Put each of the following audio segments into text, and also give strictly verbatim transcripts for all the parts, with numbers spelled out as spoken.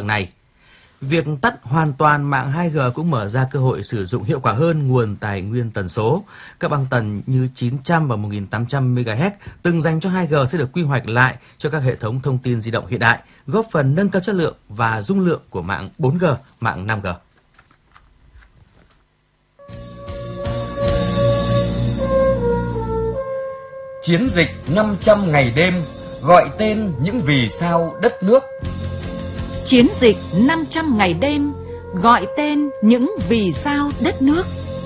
dạng này. Việc tắt hoàn toàn mạng hai G cũng mở ra cơ hội sử dụng hiệu quả hơn nguồn tài nguyên tần số. Các băng tần như chín trăm và một nghìn tám trăm mê ga héc từng dành cho hai G sẽ được quy hoạch lại cho các hệ thống thông tin di động hiện đại, góp phần nâng cao chất lượng và dung lượng của mạng bốn G, mạng năm G. Chiến dịch năm trăm ngày đêm, gọi tên những vì sao đất nước. Chiến dịch năm trăm ngày đêm, gọi tên những vì sao đất nước.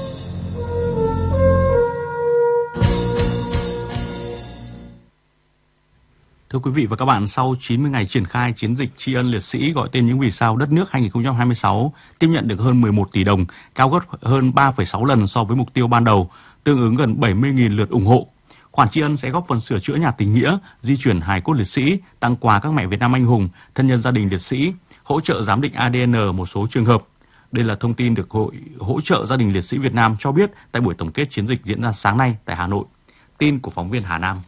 Thưa quý vị và các bạn, sau chín mươi ngày triển khai chiến dịch tri ân liệt sĩ gọi tên những vì sao đất nước hai không hai sáu, tiếp nhận được hơn mười một tỷ đồng, cao gấp hơn ba phẩy sáu lần so với mục tiêu ban đầu, tương ứng gần bảy mươi nghìn lượt ủng hộ. Khoản tri ân sẽ góp phần sửa chữa nhà tình nghĩa, di chuyển hài cốt liệt sĩ, tặng quà các mẹ Việt Nam anh hùng, thân nhân gia đình liệt sĩ, hỗ trợ giám định a đê en một số trường hợp. Đây là thông tin được Hội Hỗ trợ Gia đình Liệt sĩ Việt Nam cho biết tại buổi tổng kết chiến dịch diễn ra sáng nay tại Hà Nội. Tin của phóng viên Hà Nam.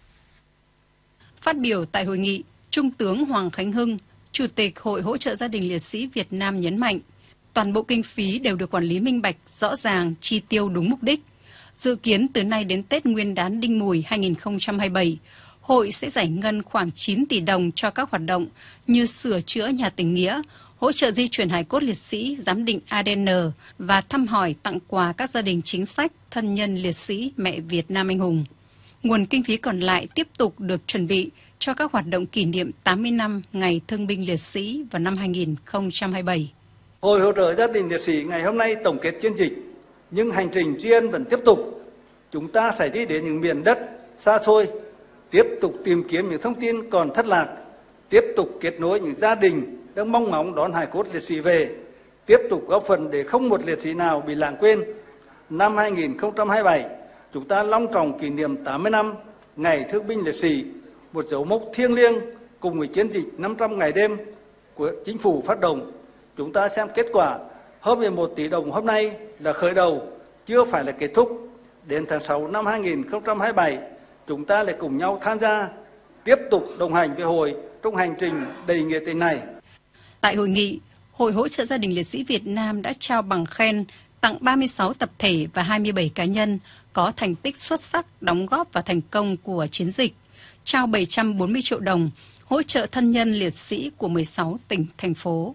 Phát biểu tại hội nghị, Trung tướng Hoàng Khánh Hưng, Chủ tịch Hội Hỗ trợ Gia đình Liệt sĩ Việt Nam nhấn mạnh, toàn bộ kinh phí đều được quản lý minh bạch, rõ ràng, chi tiêu đúng mục đích. Dự kiến từ nay đến Tết Nguyên đán Đinh Mùi hai không hai bảy, Hội sẽ giải ngân khoảng chín tỷ đồng cho các hoạt động như sửa chữa nhà tình nghĩa, hỗ trợ di chuyển hài cốt liệt sĩ, giám định a đê en và thăm hỏi tặng quà các gia đình chính sách, thân nhân liệt sĩ, mẹ Việt Nam anh hùng. Nguồn kinh phí còn lại tiếp tục được chuẩn bị cho các hoạt động kỷ niệm tám mươi năm Ngày Thương binh Liệt sĩ vào năm hai không hai bảy. Hội Hỗ trợ Gia đình Liệt sĩ ngày hôm nay tổng kết chiến dịch, nhưng hành trình tri ân vẫn tiếp tục. Chúng ta sẽ đi đến những miền đất xa xôi, tiếp tục tìm kiếm những thông tin còn thất lạc, tiếp tục kết nối những gia đình đang mong ngóng đón hài cốt liệt sĩ về, tiếp tục góp phần để không một liệt sĩ nào bị lãng quên. Năm hai không hai bảy, chúng ta long trọng kỷ niệm tám mươi năm Ngày Thương binh Liệt sĩ, một dấu mốc thiêng liêng cùng với chiến dịch năm trăm ngày đêm của chính phủ phát động. Chúng ta xem kết quả, hơn mười một tỷ đồng hôm nay là khởi đầu, chưa phải là kết thúc. Đến tháng sáu năm hai không hai bảy, chúng ta lại cùng nhau tham gia, tiếp tục đồng hành với hội trong hành trình đầy nghĩa tình này. Tại hội nghị, Hội Hỗ trợ Gia đình Liệt sĩ Việt Nam đã trao bằng khen tặng ba mươi sáu tập thể và hai mươi bảy cá nhân có thành tích xuất sắc đóng góp vào thành công của chiến dịch, trao bảy trăm bốn mươi triệu đồng, hỗ trợ thân nhân liệt sĩ của mười sáu tỉnh, thành phố.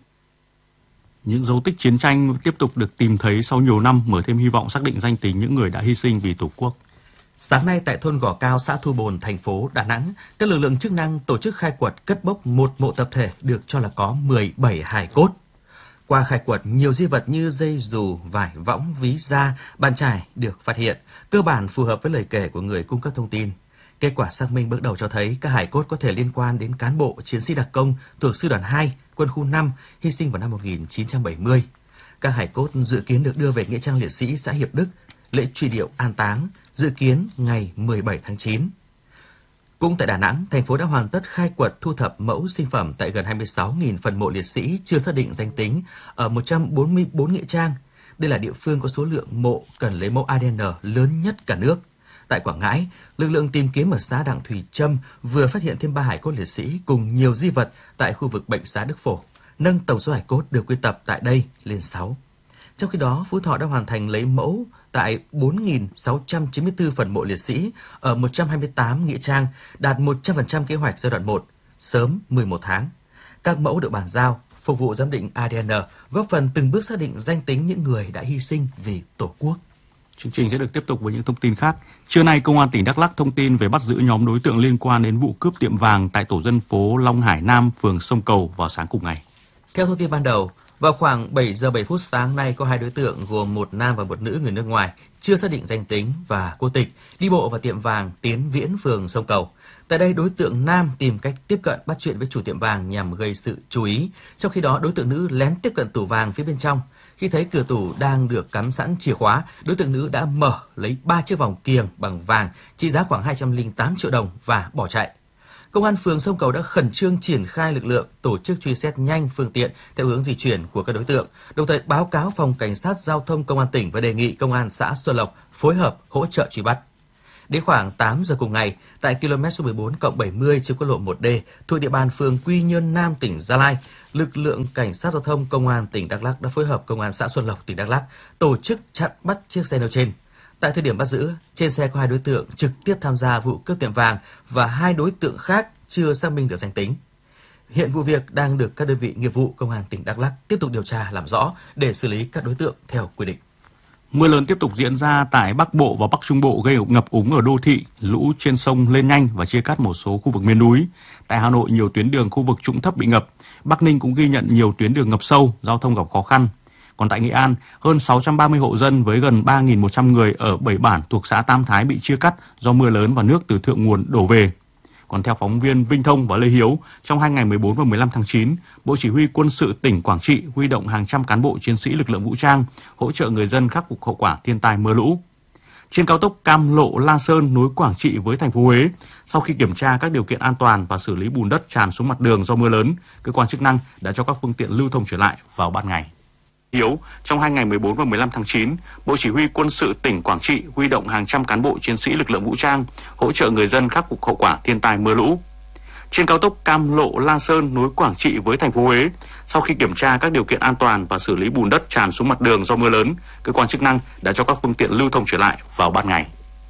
Những dấu tích chiến tranh tiếp tục được tìm thấy sau nhiều năm, mở thêm hy vọng xác định danh tính những người đã hy sinh vì Tổ quốc. Sáng nay tại thôn Gò Cao, xã Thu Bồn, thành phố Đà Nẵng, các lực lượng chức năng tổ chức khai quật cất bốc một mộ tập thể được cho là có mười bảy hài cốt. Qua khai quật, nhiều di vật như dây dù, vải, võng, ví da, bàn chải được phát hiện, cơ bản phù hợp với lời kể của người cung cấp thông tin. Kết quả xác minh bước đầu cho thấy các hài cốt có thể liên quan đến cán bộ, chiến sĩ đặc công thuộc Sư đoàn hai, Quân khu năm, hy sinh vào năm một nghìn chín trăm bảy mươi. Các hài cốt dự kiến được đưa về nghĩa trang liệt sĩ xã Hiệp Đức, lễ truy điệu an táng dự kiến ngày mười bảy tháng chín. Cũng tại Đà Nẵng, thành phố đã hoàn tất khai quật thu thập mẫu sinh phẩm tại gần hai mươi sáu nghìn phần mộ liệt sĩ chưa xác định danh tính ở một trăm bốn mươi tư nghĩa trang. Đây là địa phương có số lượng mộ cần lấy mẫu a đê en lớn nhất cả nước. Tại Quảng Ngãi, lực lượng tìm kiếm ở xã Đặng Thủy Trâm vừa phát hiện thêm ba hài cốt liệt sĩ cùng nhiều di vật tại khu vực bệnh xá Đức Phổ, nâng tổng số hài cốt được quy tập tại đây lên sáu. Trong khi đó, Phú Thọ đã hoàn thành lấy mẫu tại bốn nghìn sáu trăm chín mươi tư phần mộ liệt sĩ ở một trăm hai mươi tám nghĩa trang, đạt một trăm phần trăm kế hoạch giai đoạn một, sớm mười một tháng. Các mẫu được bàn giao, phục vụ giám định a đê en, góp phần từng bước xác định danh tính những người đã hy sinh vì Tổ quốc. Chương trình sẽ được tiếp tục với những thông tin khác. Trưa nay, Công an tỉnh Đắk Lắk thông tin về bắt giữ nhóm đối tượng liên quan đến vụ cướp tiệm vàng tại tổ dân phố Long Hải Nam, phường Sông Cầu vào sáng cùng ngày. Theo thông tin ban đầu, vào khoảng bảy giờ bảy phút sáng nay, có hai đối tượng gồm một nam và một nữ người nước ngoài chưa xác định danh tính và quốc tịch đi bộ vào tiệm vàng Tiến Viễn, phường Sông Cầu. Tại đây, đối tượng nam tìm cách tiếp cận bắt chuyện với chủ tiệm vàng nhằm gây sự chú ý. Trong khi đó, đối tượng nữ lén tiếp cận tủ vàng phía bên trong. Khi thấy cửa tủ đang được cắm sẵn chìa khóa, đối tượng nữ đã mở lấy ba chiếc vòng kiềng bằng vàng trị giá khoảng hai trăm lẻ tám triệu đồng và bỏ chạy. Công an phường Sông Cầu đã khẩn trương triển khai lực lượng tổ chức truy xét nhanh phương tiện theo hướng di chuyển của các đối tượng, đồng thời báo cáo phòng cảnh sát giao thông công an tỉnh và đề nghị công an xã Xuân Lộc phối hợp hỗ trợ truy bắt. Đến khoảng tám giờ cùng ngày, tại km số mười bốn cộng bảy mươi trên quốc lộ một D thuộc địa bàn phường Quy Nhơn Nam, tỉnh Gia Lai, lực lượng cảnh sát giao thông công an tỉnh Đắk Lắk đã phối hợp công an xã Xuân Lộc, tỉnh Đắk Lắk tổ chức chặn bắt chiếc xe nêu trên. Tại thời điểm bắt giữ, trên xe có hai đối tượng trực tiếp tham gia vụ cướp tiệm vàng và hai đối tượng khác chưa xác minh được danh tính. Hiện vụ việc đang được các đơn vị nghiệp vụ công an tỉnh Đắk Lắk tiếp tục điều tra làm rõ để xử lý các đối tượng theo quy định. Mưa lớn tiếp tục diễn ra tại Bắc Bộ và Bắc Trung Bộ gây ngập úng ở đô thị, lũ trên sông lên nhanh và chia cắt một số khu vực miền núi. Tại Hà Nội, nhiều tuyến đường khu vực trũng thấp bị ngập. Bắc Ninh cũng ghi nhận nhiều tuyến đường ngập sâu, giao thông gặp khó khăn. Còn tại Nghệ An, hơn sáu trăm ba mươi hộ dân với gần ba nghìn một trăm người ở bảy bản thuộc xã Tam Thái bị chia cắt do mưa lớn và nước từ thượng nguồn đổ về. Còn theo phóng viên Vinh Thông và Lê Hiếu, trong hai ngày mười bốn và mười lăm tháng chín, Bộ Chỉ huy Quân sự tỉnh Quảng Trị huy động hàng trăm cán bộ chiến sĩ lực lượng vũ trang hỗ trợ người dân khắc phục hậu quả thiên tai mưa lũ. Trên cao tốc Cam Lộ - La Sơn nối Quảng Trị với thành phố Huế, sau khi kiểm tra các điều kiện an toàn và xử lý bùn đất tràn xuống mặt đường do mưa lớn, cơ quan chức năng đã cho các phương tiện lưu thông trở lại vào ban ngày. Hiếu, trong hai ngày mười bốn và mười lăm tháng chín, Bộ Chỉ huy Quân sự tỉnh Quảng Trị huy động hàng trăm cán bộ chiến sĩ lực lượng vũ trang hỗ trợ người dân khắc phục hậu quả thiên tai mưa lũ. Trên cao tốc Cam Lộ - La Sơn nối Quảng Trị với thành phố Huế, sau khi kiểm tra các điều kiện an toàn và xử lý bùn đất tràn xuống mặt đường do mưa lớn, cơ quan chức năng đã cho các phương tiện lưu thông trở lại vào ban ngày.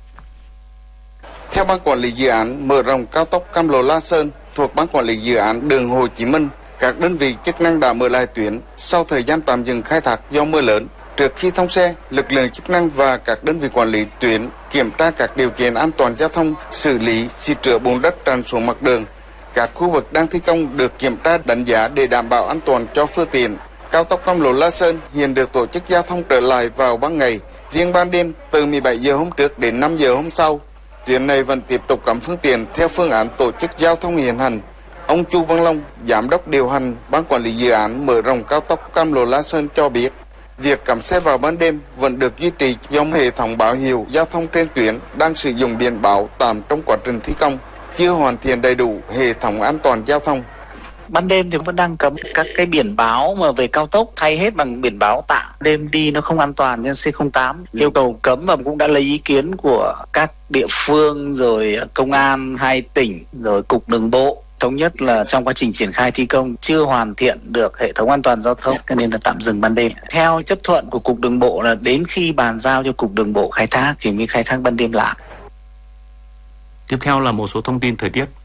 Theo Ban Quản lý Dự án mở rộng cao tốc Cam Lộ - La Sơn thuộc Ban Quản lý Dự án Đường Hồ Chí Minh, các đơn vị chức năng đã mở lại tuyến sau thời gian tạm dừng khai thác do mưa lớn. Trước khi thông xe, lực lượng chức năng và các đơn vị quản lý tuyến kiểm tra các điều kiện an toàn giao thông, xử lý xịt rửa bùn đất tràn xuống mặt đường. Các khu vực đang thi công được kiểm tra đánh giá để đảm bảo an toàn cho phương tiện. Cao tốc Cam Lộ - La Sơn hiện được tổ chức giao thông trở lại vào ban ngày, riêng ban đêm từ mười bảy giờ hôm trước đến năm giờ hôm sau. Tuyến này vẫn tiếp tục cấm phương tiện theo phương án tổ chức giao thông hiện hành. Ông Chu Văn Long, Giám đốc điều hành Ban Quản lý Dự án mở rộng cao tốc Cam Lộ - La Sơn cho biết, việc cấm xe vào ban đêm vẫn được duy trì do hệ thống báo hiệu giao thông trên tuyến đang sử dụng biển báo tạm trong quá trình thi công, chưa hoàn thiện đầy đủ hệ thống an toàn giao thông. Ban đêm thì vẫn đang cấm các cái biển báo mà về cao tốc thay hết bằng biển báo tạm. Đêm đi nó không an toàn nên C không tám yêu cầu cấm và cũng đã lấy ý kiến của các địa phương rồi công an hai tỉnh rồi cục đường bộ. Thống nhất là trong quá trình triển khai thi công chưa hoàn thiện được hệ thống an toàn giao thông cho nên là tạm dừng ban đêm. Theo chấp thuận của cục đường bộ là đến khi bàn giao cho cục đường bộ khai thác thì mới khai thác ban đêm lại. Tiếp theo là một số thông tin thời tiết.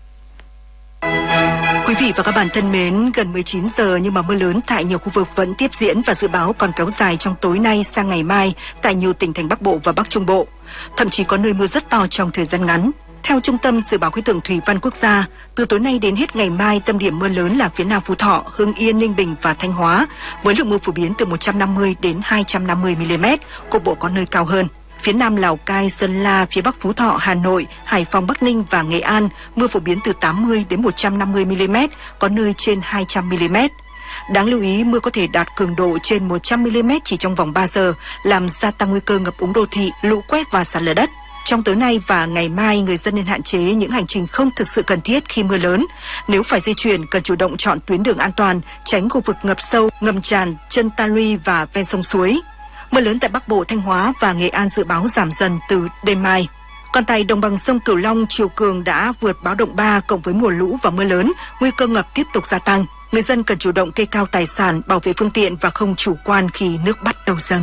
Quý vị và các bạn thân mến, gần mười chín giờ nhưng mà mưa lớn tại nhiều khu vực vẫn tiếp diễn và dự báo còn kéo dài trong tối nay sang ngày mai tại nhiều tỉnh thành Bắc Bộ và Bắc Trung Bộ. Thậm chí có nơi mưa rất to trong thời gian ngắn. Theo Trung tâm Dự báo Khí tượng Thủy văn Quốc gia, từ tối nay đến hết ngày mai, tâm điểm mưa lớn là phía Nam Phú Thọ, Hưng Yên, Ninh Bình và Thanh Hóa, với lượng mưa phổ biến từ một trăm năm mươi đến hai trăm năm mươi mi-li-mét, cục bộ có nơi cao hơn. Phía Nam Lào Cai, Sơn La, phía Bắc Phú Thọ, Hà Nội, Hải Phòng, Bắc Ninh và Nghệ An, mưa phổ biến từ tám mươi đến một trăm năm mươi mi-li-mét, có nơi trên hai trăm mi-li-mét. Đáng lưu ý, mưa có thể đạt cường độ trên một trăm mi-li-mét chỉ trong vòng ba giờ, làm gia tăng nguy cơ ngập úng đô thị, lũ quét và sạt lở đất. Trong tối nay và ngày mai, người dân nên hạn chế những hành trình không thực sự cần thiết khi mưa lớn. Nếu phải di chuyển, cần chủ động chọn tuyến đường an toàn, tránh khu vực ngập sâu, ngầm tràn, chân ta luy và ven sông suối. Mưa lớn tại Bắc Bộ, Thanh Hóa và Nghệ An dự báo giảm dần từ đêm mai. Còn tại đồng bằng sông Cửu Long, chiều cường đã vượt báo động ba cộng với mùa lũ và mưa lớn, nguy cơ ngập tiếp tục gia tăng. Người dân cần chủ động kê cao tài sản, bảo vệ phương tiện và không chủ quan khi nước bắt đầu dâng.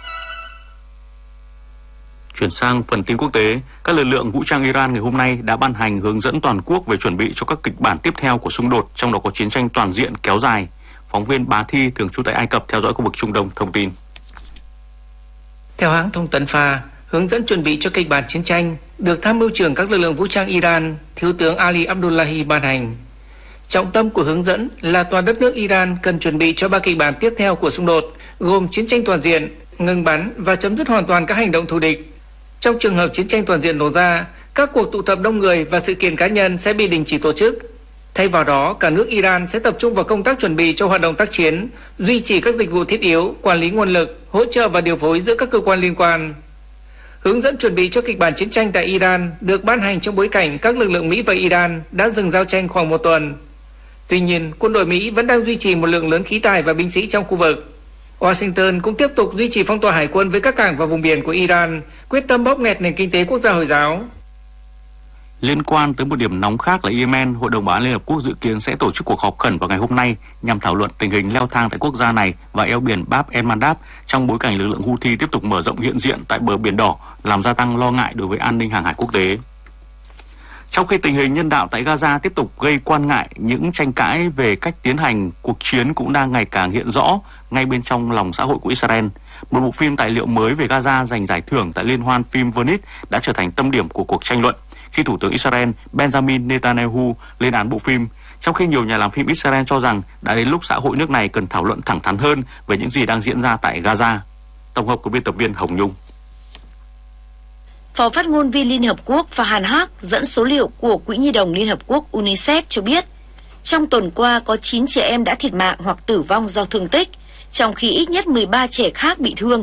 Chuyển sang phần tin quốc tế, các lực lượng vũ trang Iran ngày hôm nay đã ban hành hướng dẫn toàn quốc về chuẩn bị cho các kịch bản tiếp theo của xung đột, trong đó có chiến tranh toàn diện kéo dài. Phóng viên Bá Thi thường trú tại Ai Cập theo dõi khu vực Trung Đông thông tin. Theo hãng thông tấn Pha, hướng dẫn chuẩn bị cho kịch bản chiến tranh được Tham mưu trưởng các lực lượng vũ trang Iran, Thiếu tướng Ali Abdullahi ban hành. Trọng tâm của hướng dẫn là toàn đất nước Iran cần chuẩn bị cho ba kịch bản tiếp theo của xung đột, gồm chiến tranh toàn diện, ngừng bắn và chấm dứt hoàn toàn các hành động thù địch. Trong trường hợp chiến tranh toàn diện nổ ra, các cuộc tụ tập đông người và sự kiện cá nhân sẽ bị đình chỉ tổ chức. Thay vào đó, cả nước Iran sẽ tập trung vào công tác chuẩn bị cho hoạt động tác chiến, duy trì các dịch vụ thiết yếu, quản lý nguồn lực, hỗ trợ và điều phối giữa các cơ quan liên quan. Hướng dẫn chuẩn bị cho kịch bản chiến tranh tại Iran được ban hành trong bối cảnh các lực lượng Mỹ và Iran đã dừng giao tranh khoảng một tuần. Tuy nhiên, quân đội Mỹ vẫn đang duy trì một lượng lớn khí tài và binh sĩ trong khu vực. Washington cũng tiếp tục duy trì phong tỏa hải quân với các cảng và vùng biển của Iran, quyết tâm bóp nghẹt nền kinh tế quốc gia Hồi giáo. Liên quan tới một điểm nóng khác là Yemen, Hội đồng Bảo an Liên Hợp Quốc dự kiến sẽ tổ chức cuộc họp khẩn vào ngày hôm nay nhằm thảo luận tình hình leo thang tại quốc gia này và eo biển Bab el-Mandab trong bối cảnh lực lượng Houthi tiếp tục mở rộng hiện diện tại bờ biển đỏ, làm gia tăng lo ngại đối với an ninh hàng hải quốc tế. Trong khi tình hình nhân đạo tại Gaza tiếp tục gây quan ngại, những tranh cãi về cách tiến hành cuộc chiến cũng đang ngày càng hiện rõ ngay bên trong lòng xã hội của Israel. Một bộ phim tài liệu mới về Gaza giành giải thưởng tại Liên hoan phim Venice đã trở thành tâm điểm của cuộc tranh luận khi Thủ tướng Israel Benjamin Netanyahu lên án bộ phim, trong khi nhiều nhà làm phim Israel cho rằng đã đến lúc xã hội nước này cần thảo luận thẳng thắn hơn về những gì đang diễn ra tại Gaza. Tổng hợp của biên tập viên Hồng Nhung. Phó phát ngôn viên Liên Hợp Quốc Farhan Haq dẫn số liệu của Quỹ Nhi đồng Liên Hợp Quốc UNICEF cho biết, trong tuần qua có chín trẻ em đã thiệt mạng hoặc tử vong do thương tích, trong khi ít nhất mười ba trẻ khác bị thương.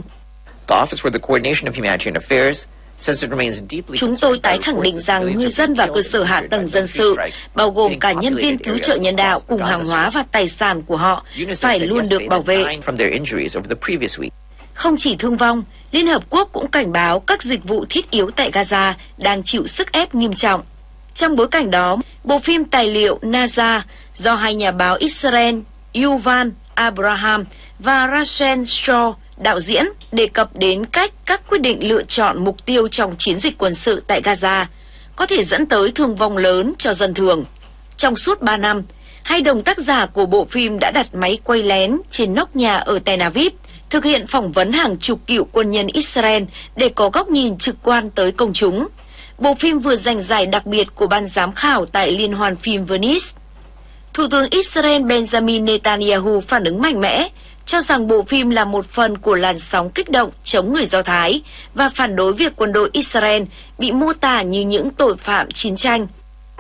Chúng tôi tái khẳng định rằng người dân và cơ sở hạ tầng dân sự, bao gồm cả nhân viên cứu trợ nhân đạo cùng hàng hóa và tài sản của họ, phải luôn được bảo vệ. Không chỉ thương vong, Liên Hợp Quốc cũng cảnh báo các dịch vụ thiết yếu tại Gaza đang chịu sức ép nghiêm trọng. Trong bối cảnh đó, bộ phim tài liệu Naza do hai nhà báo Israel Yuval Abraham và Rachel Shaw đạo diễn đề cập đến cách các quyết định lựa chọn mục tiêu trong chiến dịch quân sự tại Gaza có thể dẫn tới thương vong lớn cho dân thường. Trong suốt ba năm, hai đồng tác giả của bộ phim đã đặt máy quay lén trên nóc nhà ở Tel Aviv, thực hiện phỏng vấn hàng chục cựu quân nhân Israel để có góc nhìn trực quan tới công chúng. Bộ phim vừa giành giải đặc biệt của ban giám khảo tại Liên hoan phim Venice. Thủ tướng Israel Benjamin Netanyahu phản ứng mạnh mẽ, cho rằng bộ phim là một phần của làn sóng kích động chống người Do Thái và phản đối việc quân đội Israel bị mô tả như những tội phạm chiến tranh.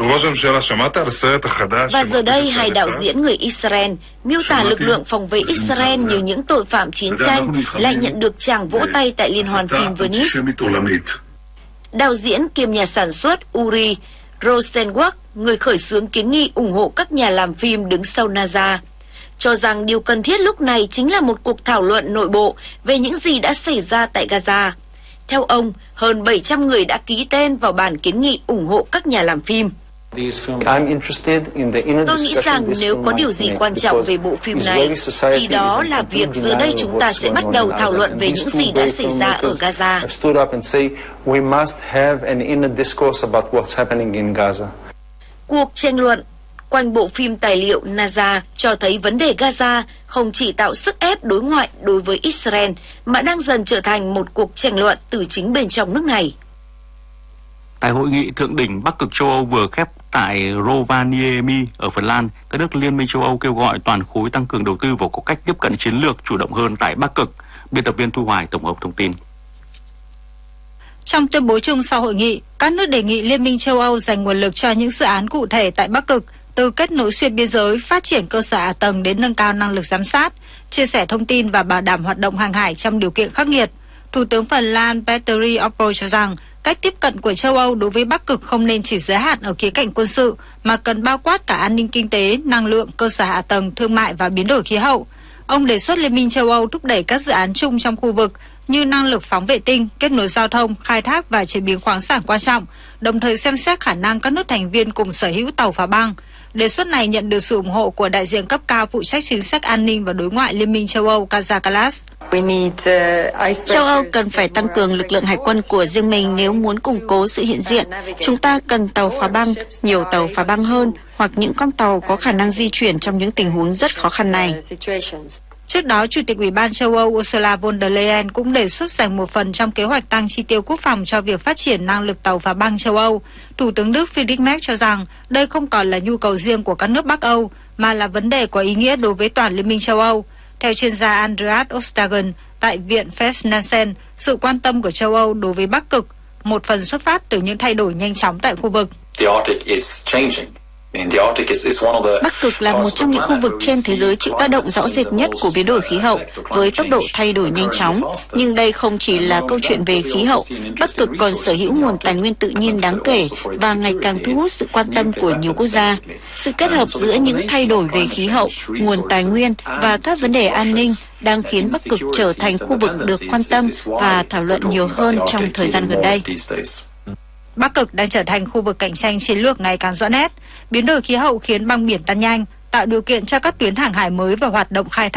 Và giờ đây, hai đạo diễn người Israel miêu tả lực lượng phòng vệ Israel như những tội phạm chiến tranh lại nhận được tràng vỗ tay tại Liên hoan phim Venice. Đạo diễn kiêm nhà sản xuất Uri Rosenwerk, người khởi xướng kiến nghị ủng hộ các nhà làm phim đứng sau Naza, cho rằng điều cần thiết lúc này chính là một cuộc thảo luận nội bộ về những gì đã xảy ra tại Gaza. Theo ông, hơn bảy trăm người đã ký tên vào bản kiến nghị ủng hộ các nhà làm phim. Tôi nghĩ rằng nếu có điều gì quan trọng về bộ phim này, thì đó là việc giờ đây chúng ta sẽ bắt đầu thảo luận về những gì đã xảy ra ở Gaza. Cuộc tranh luận quanh bộ phim tài liệu Naza cho thấy vấn đề Gaza không chỉ tạo sức ép đối ngoại đối với Israel, mà đang dần trở thành một cuộc tranh luận từ chính bên trong nước này. Tại hội nghị thượng đỉnh Bắc Cực châu Âu vừa khép tại Rovaniemi ở Phần Lan, các nước Liên minh châu Âu kêu gọi toàn khối tăng cường đầu tư vào có cách tiếp cận chiến lược chủ động hơn tại Bắc Cực. Biên tập viên Thu Hoài tổng hợp thông tin. Trong tuyên bố chung sau hội nghị, các nước đề nghị Liên minh châu Âu dành nguồn lực cho những dự án cụ thể tại Bắc Cực, từ kết nối xuyên biên giới, phát triển cơ sở hạ tầng đến nâng cao năng lực giám sát, chia sẻ thông tin và bảo đảm hoạt động hàng hải trong điều kiện khắc nghiệt. Thủ tướng Phần Lan Petteri Orpo cho rằng cách tiếp cận của châu Âu đối với Bắc Cực không nên chỉ giới hạn ở khía cạnh quân sự, mà cần bao quát cả an ninh kinh tế, năng lượng, cơ sở hạ tầng, thương mại và biến đổi khí hậu. Ông đề xuất Liên minh châu Âu thúc đẩy các dự án chung trong khu vực như năng lực phóng vệ tinh, kết nối giao thông, khai thác và chế biến khoáng sản quan trọng, đồng thời xem xét khả năng các nước thành viên cùng sở hữu tàu phá băng. Đề xuất này nhận được sự ủng hộ của đại diện cấp cao phụ trách chính sách an ninh và đối ngoại Liên minh châu Âu Kaja Kallas. Châu Âu cần phải tăng cường lực lượng hải quân của riêng mình nếu muốn củng cố sự hiện diện. Chúng ta cần tàu phá băng, nhiều tàu phá băng hơn, hoặc những con tàu có khả năng di chuyển trong những tình huống rất khó khăn này. Trước đó, Chủ tịch Ủy ban châu Âu Ursula von der Leyen cũng đề xuất dành một phần trong kế hoạch tăng chi tiêu quốc phòng cho việc phát triển năng lực tàu phá băng châu Âu. Thủ tướng Đức Friedrich Merz cho rằng đây không còn là nhu cầu riêng của các nước Bắc Âu, mà là vấn đề có ý nghĩa đối với toàn Liên minh châu Âu. Theo chuyên gia Andreas Ostergen tại Viện Fest Nansen, sự quan tâm của châu Âu đối với Bắc Cực một phần xuất phát từ những thay đổi nhanh chóng tại khu vực. Bắc Cực là một trong những khu vực trên thế giới chịu tác động rõ rệt nhất của biến đổi khí hậu, với tốc độ thay đổi nhanh chóng. Nhưng đây không chỉ là câu chuyện về khí hậu, Bắc Cực còn sở hữu nguồn tài nguyên tự nhiên đáng kể và ngày càng thu hút sự quan tâm của nhiều quốc gia. Sự kết hợp giữa những thay đổi về khí hậu, nguồn tài nguyên và các vấn đề an ninh đang khiến Bắc Cực trở thành khu vực được quan tâm và thảo luận nhiều hơn trong thời gian gần đây. Bắc Cực đang trở thành khu vực cạnh tranh chiến lược ngày càng rõ nét. Biến đổi khí hậu khiến băng biển tan nhanh, tạo điều kiện cho các tuyến hàng hải mới và hoạt động khai thác